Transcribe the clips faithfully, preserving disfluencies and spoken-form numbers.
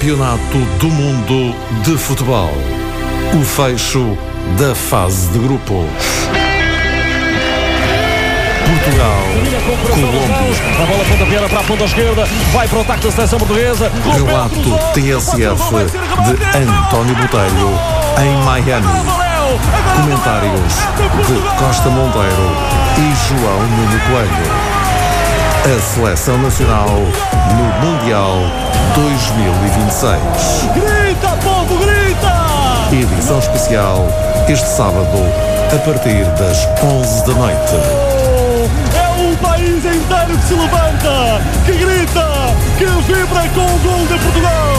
Campeonato do Mundo de Futebol. O fecho da fase de grupos. Portugal, Colômbia. A bola ponta para a ponta esquerda, vai para o ataque da seleção portuguesa. Relato T S F de António Botelho em Miami. Comentários de Costa Monteiro e João Nuno Coelho. A Seleção Nacional no Mundial dois mil e vinte e seis. Grita, povo, grita! Edição especial este sábado a partir das onze da noite. É o país inteiro que se levanta, que grita, que vibra com o gol de Portugal.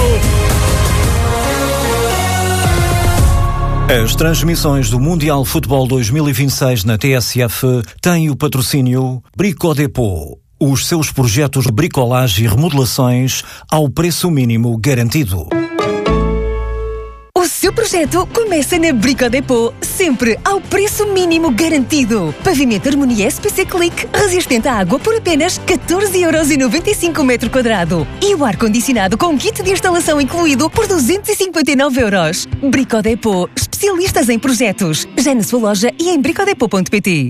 As transmissões do Mundial Futebol dois mil e vinte e seis na T S F têm o patrocínio Brico Depot. Os seus projetos de bricolagem e remodelações ao preço mínimo garantido. O seu projeto começa na Brico Depot, sempre ao preço mínimo garantido. Pavimento Harmonia S P C Click, resistente à água por apenas catorze euros e noventa e cinco o metro quadrado. E o ar-condicionado com kit de instalação incluído por duzentos e cinquenta e nove euros. Brico Depot, especialistas em projetos. Já na sua loja e em bricodepot ponto pt.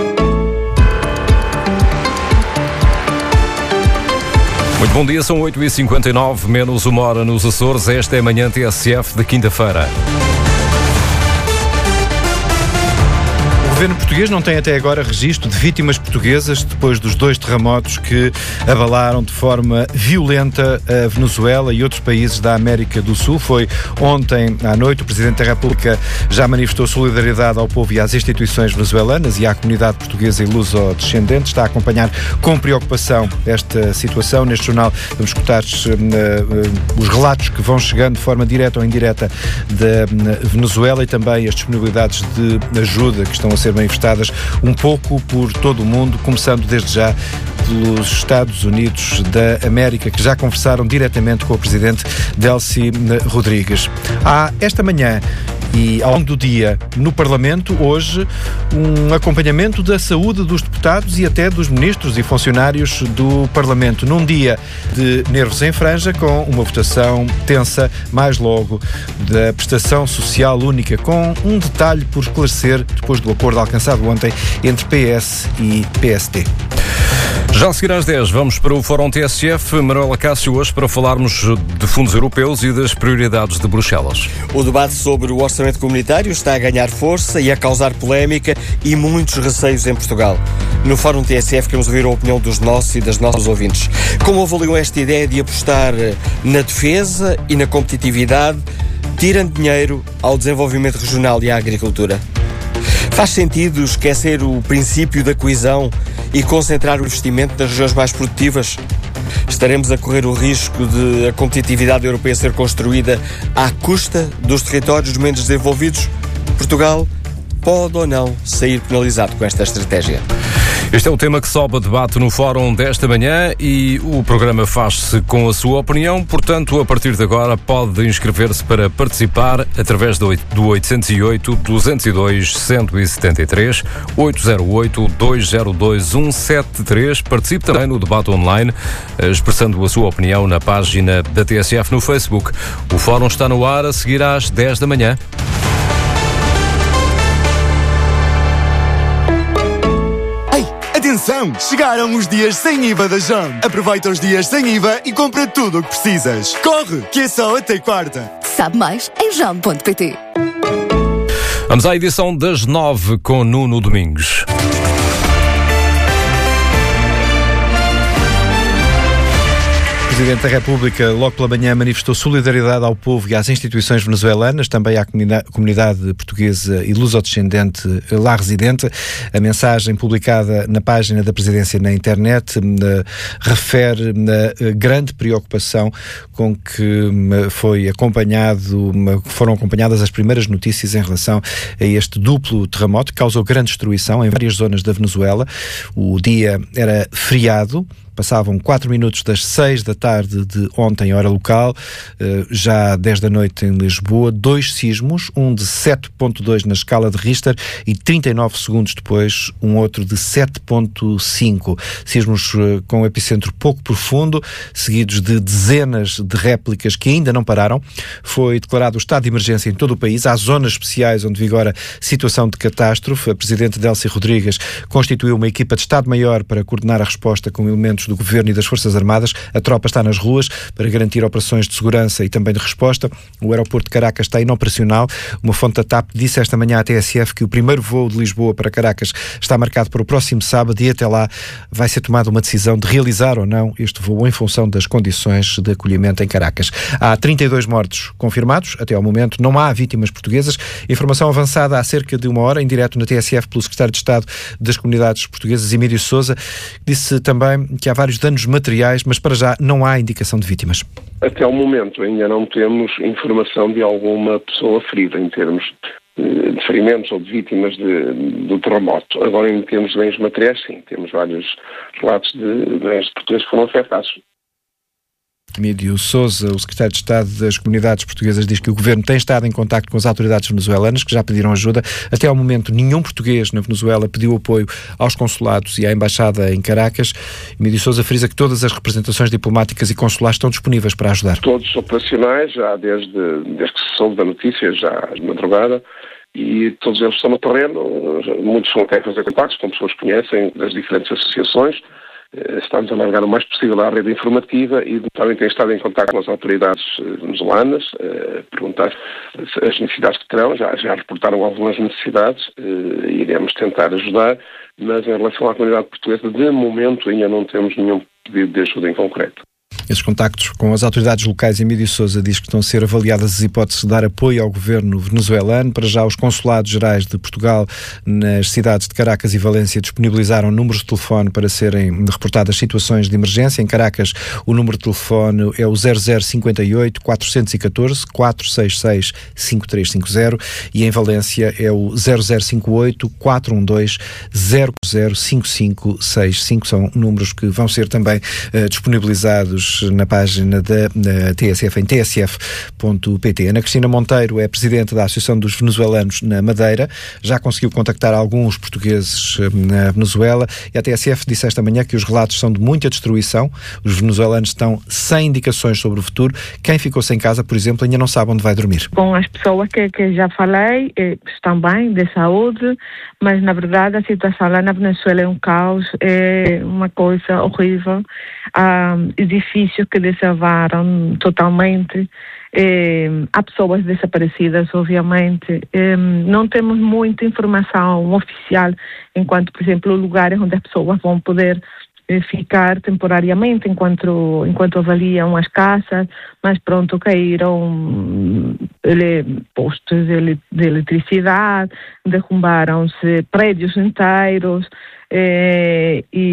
Muito bom dia, são oito e cinquenta e nove, menos uma hora nos Açores. Esta é a manhã T S F de quinta-feira. O governo português não tem até agora registro de vítimas portuguesas depois dos dois terremotos que abalaram de forma violenta a Venezuela e outros países da América do Sul. Foi ontem à noite. O Presidente da República já manifestou solidariedade ao povo e às instituições venezuelanas e à comunidade portuguesa e luso-descendente. Está a acompanhar com preocupação esta situação. Neste jornal vamos escutar uh, uh, os relatos que vão chegando de forma direta ou indireta da uh, Venezuela e também as disponibilidades de ajuda que estão a ser manifestadas um pouco por todo o mundo, começando desde já pelos Estados Unidos da América, que já conversaram diretamente com o Presidente Delcy Rodrigues. Há esta manhã e ao longo do dia no Parlamento, hoje, um acompanhamento da saúde dos deputados e até dos ministros e funcionários do Parlamento, num dia de nervos em franja, com uma votação tensa mais logo da prestação social única, com um detalhe por esclarecer depois do acordo alcançado ontem entre P S e P S D. Já a seguir às dez, vamos para o Fórum T S F. Manuela Cássio, hoje para falarmos de fundos europeus e das prioridades de Bruxelas. O debate sobre o orçamento comunitário está a ganhar força e a causar polémica e muitos receios em Portugal. No Fórum T S F queremos ouvir a opinião dos nossos e das nossas ouvintes. Como avaliam esta ideia de apostar na defesa e na competitividade, tirando dinheiro ao desenvolvimento regional e à agricultura? Faz sentido esquecer o princípio da coesão e concentrar o investimento nas regiões mais produtivas? Estaremos a correr o risco de a competitividade europeia ser construída à custa dos territórios menos desenvolvidos? Portugal pode ou não sair penalizado com esta estratégia? Este é o tema que sobe a debate no Fórum desta manhã e o programa faz-se com a sua opinião, portanto, a partir de agora pode inscrever-se para participar através do oito zero oito, dois zero dois, um sete três, oito zero oito, dois zero dois, um sete três. Participe também no debate online, expressando a sua opinião na página da T S F no Facebook. O Fórum está no ar a seguir às dez da manhã. Atenção! Chegaram os dias sem I V A da Jam. Aproveita os dias sem I V A e compra tudo o que precisas. Corre, que é só até quarta. Sabe mais em jam ponto pt. Vamos à edição das nove com Nuno Domingos. O Presidente da República, logo pela manhã, manifestou solidariedade ao povo e às instituições venezuelanas, também à comunidade portuguesa e luso-descendente lá residente. A mensagem publicada na página da Presidência na internet refere a grande preocupação com que foi acompanhado, foram acompanhadas as primeiras notícias em relação a este duplo terremoto que causou grande destruição em várias zonas da Venezuela. O dia era feriado Passavam quatro minutos das seis da tarde de ontem, hora local, já dez da noite em Lisboa, dois sismos, um de sete ponto dois na escala de Richter e trinta e nove segundos depois um outro de sete ponto cinco. Sismos com o epicentro pouco profundo, seguidos de dezenas de réplicas que ainda não pararam. Foi declarado o estado de emergência em todo o país. Há zonas especiais onde vigora situação de catástrofe. A Presidente Delcy Rodrigues constituiu uma equipa de Estado-Maior para coordenar a resposta com elementos do Governo e das Forças Armadas. A tropa está nas ruas para garantir operações de segurança e também de resposta. O aeroporto de Caracas está inoperacional. Uma fonte da T A P disse esta manhã à T S F que o primeiro voo de Lisboa para Caracas está marcado para o próximo sábado e até lá vai ser tomada uma decisão de realizar ou não este voo em função das condições de acolhimento em Caracas. Há trinta e dois mortos confirmados até ao momento. Não há vítimas portuguesas. Informação avançada há cerca de uma hora, em direto na T S F pelo Secretário de Estado das Comunidades Portuguesas, Emílio Sousa. Disse também que há vários danos materiais, mas para já não há indicação de vítimas. Até ao momento ainda não temos informação de alguma pessoa ferida em termos de ferimentos ou de vítimas de, do terremoto. Agora, em termos de bens materiais, sim, temos vários relatos de bens portugueses que foram afetados. Emílio Sousa, o secretário de Estado das Comunidades Portuguesas, diz que o Governo tem estado em contacto com as autoridades venezuelanas, que já pediram ajuda. Até ao momento, nenhum português na Venezuela pediu apoio aos consulados e à Embaixada em Caracas. Emílio Sousa frisa que todas as representações diplomáticas e consulares estão disponíveis para ajudar. Todos operacionais, já desde, desde que se soube da notícia, já de madrugada, e todos eles estão no terreno. Muitos são até fazer contactos com pessoas que conhecem das diferentes associações. Estamos a alargar o mais possível a rede informativa e também tem estado em contato com as autoridades venezuelanas, eh, perguntar as necessidades que terão. Já, já reportaram algumas necessidades eh, e iremos tentar ajudar, mas em relação à comunidade portuguesa, de momento ainda não temos nenhum pedido de ajuda em concreto. Esses contactos com as autoridades locais, Emílio Sousa diz que estão a ser avaliadas as hipóteses de dar apoio ao governo venezuelano. Para já, os consulados gerais de Portugal nas cidades de Caracas e Valência disponibilizaram números de telefone para serem reportadas situações de emergência. Em Caracas, o número de telefone é o zero zero cinco oito, quatro um quatro, quatro seis seis, cinco três cinco zero e em Valência é o zero zero cinco oito, quatro um dois, zero zero cinco cinco seis cinco. São números que vão ser também uh, disponibilizados na página da na T S F em t s f ponto p t. Ana Cristina Monteiro é presidente da Associação dos Venezuelanos na Madeira. Já conseguiu contactar alguns portugueses na Venezuela e a T S F disse esta manhã que os relatos são de muita destruição. Os venezuelanos estão sem indicações sobre o futuro. Quem ficou sem casa, por exemplo, ainda não sabe onde vai dormir. Com as pessoas que, que já falei, eh, estão bem, de saúde, mas na verdade a situação lá na Venezuela é um caos, é uma coisa horrível. Há edifícios que desavaram totalmente, eh, há pessoas desaparecidas, obviamente. Eh, não temos muita informação oficial enquanto, por exemplo, lugares onde as pessoas vão poder eh, ficar temporariamente enquanto, enquanto avaliam as casas, mas pronto, caíram ele, postos de, de eletricidade, derrubaram-se prédios inteiros, eh, e